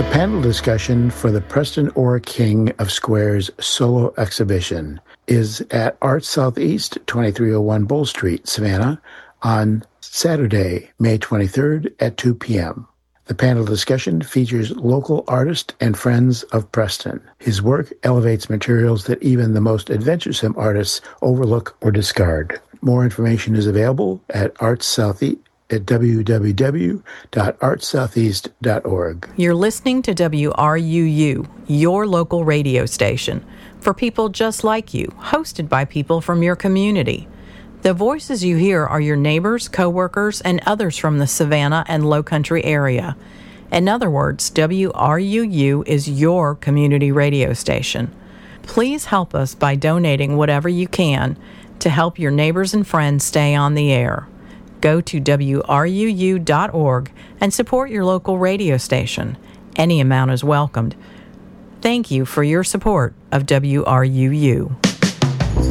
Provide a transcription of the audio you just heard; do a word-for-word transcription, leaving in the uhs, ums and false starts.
Panel discussion for the Preston Orr King of Squares solo exhibition is at Arts Southeast, twenty-three oh one Bull Street, Savannah, on Saturday, May twenty-third at two p.m. The panel discussion features local artist and friends of Preston. His work elevates materials that even the most adventuresome artists overlook or discard. More information is available at Arts Southeast at w w w dot arts southeast dot org. You're listening to W R U U, your local radio station, for people just like you, hosted by people from your community. The voices you hear are your neighbors, coworkers, and others from the Savannah and Lowcountry area. In other words, W R U U is your community radio station. Please help us by donating whatever you can to help your neighbors and friends stay on the air. Go to w r u u dot org and support your local radio station. Any amount is welcomed. Thank you for your support of W R U U.